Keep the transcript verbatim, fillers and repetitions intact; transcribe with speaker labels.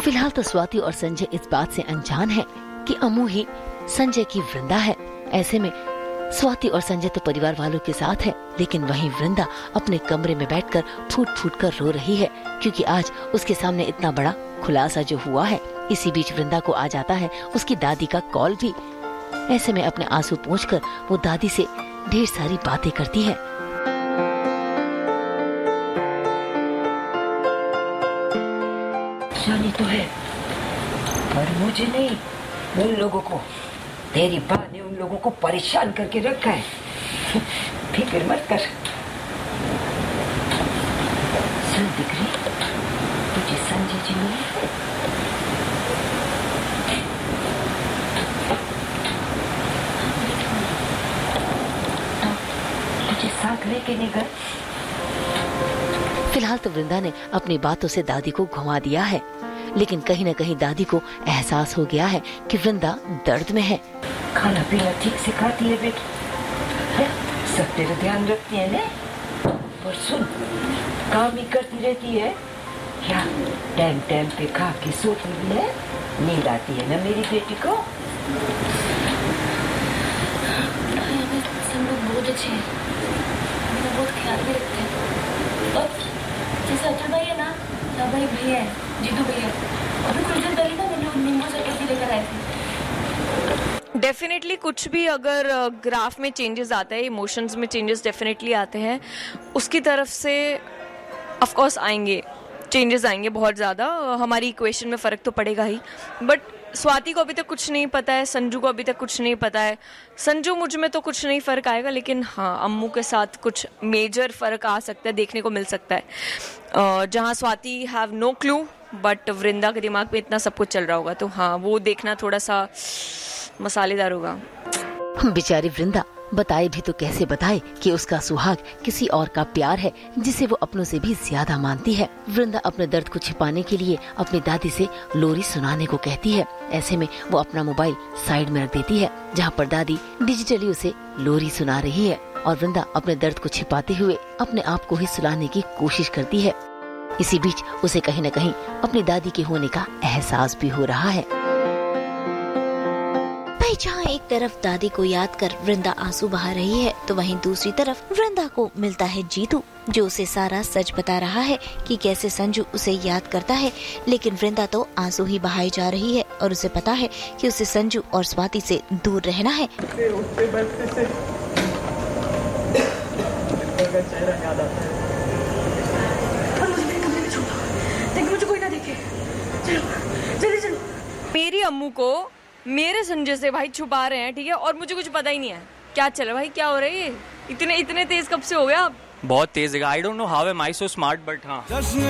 Speaker 1: फिलहाल तो स्वाति और संजय इस बात से अनजान है कि अम्मू ही संजय की वृंदा है। ऐसे में स्वाति और संजय तो परिवार वालों के साथ है, लेकिन वहीं वृंदा अपने कमरे में बैठकर फूट फूट कर रो रही है, क्योंकि आज उसके सामने इतना बड़ा खुलासा जो हुआ है। इसी बीच वृंदा को आ जाता है उसकी दादी का कॉल भी। ऐसे में अपने आंसू पोंछकर वो दादी से ढेर सारी बातें करती है।
Speaker 2: शानी तो है, पर मुझे नहीं, उन लोगों को, तेरी माँ ने उन लोगों को परेशान करके रखा है। फिक्र मत कर। सुन दिकरी, तुझे संजय जी मिले? तुझे साथ लेके नहीं गए?
Speaker 1: फिलहाल तो वृंदा ने अपनी बातों से दादी को घुमा दिया है, लेकिन कहीं न कहीं दादी को एहसास हो गया है कि वृंदा दर्द में है।
Speaker 2: खाना पीना ठीक से खाती है बेटी, है? सब तेरा ध्यान रखती है ना? पर सुन, काम ही करती रहती है क्या? टाइम टाइम पे खा के सोती भी है? नींद आती है ना मेरी बेटी को?
Speaker 3: सब लोग बहुत अच्छे हैं, मेरा बहुत ख्याल भी रखते हैं। और जैसे अतुल भाई है ना, ना भाई भैया है, जीतू भैया, अभी कुछ दिन पहले ना मैंने नींबू चटनी लेकर आए थे।
Speaker 4: डेफिनेटली कुछ भी अगर ग्राफ में चेंजेस आता है, इमोशंस में चेंजेस डेफिनेटली आते हैं, उसकी तरफ से ऑफ कोर्स आएंगे चेंजेस, आएंगे बहुत ज़्यादा, हमारी इक्वेशन में फ़र्क तो पड़ेगा ही। बट स्वाति को अभी तक कुछ नहीं पता है, संजू को अभी तक कुछ नहीं पता है, संजू मुझ में तो कुछ नहीं फ़र्क आएगा, लेकिन हाँ अम्मू के साथ कुछ मेजर फ़र्क आ सकता है, देखने को मिल सकता है। जहाँ Swati have no clue, but वृंदा के दिमाग में इतना सब कुछ चल रहा होगा, तो हाँ वो देखना थोड़ा सा मसालेदार होगा।
Speaker 1: बेचारी वृंदा बताए भी तो कैसे बताए कि उसका सुहाग किसी और का प्यार है, जिसे वो अपनों से भी ज्यादा मानती है। वृंदा अपने दर्द को छिपाने के लिए अपनी दादी से लोरी सुनाने को कहती है। ऐसे में वो अपना मोबाइल साइड में रख देती है, जहाँ पर दादी डिजिटली उसे लोरी सुना रही है, और वृंदा अपने दर्द को छिपाते हुए अपने आप को ही सुलाने की कोशिश करती है। इसी बीच उसे कहीं न कहीं अपनी दादी के होने का एहसास भी हो रहा है।
Speaker 5: जहाँ एक तरफ दादी को याद कर वृंदा आंसू बहा रही है, तो वहीं दूसरी तरफ वृंदा को मिलता है जीतू, जो उसे सारा सच बता रहा है कि कैसे संजू उसे याद करता है। लेकिन वृंदा तो आंसू ही बहाई जा रही है और उसे पता है कि उसे संजू और स्वाति से दूर रहना है।
Speaker 4: मेरी अम्मू को मेरे संजय से भाई छुपा रहे हैं, ठीक है, और मुझे कुछ पता ही नहीं है क्या चला भाई, क्या हो रहा है ये, इतने इतने तेज कब से हो गया आप?
Speaker 6: बहुत तेज है। I don't know how am I so smart, but हाँ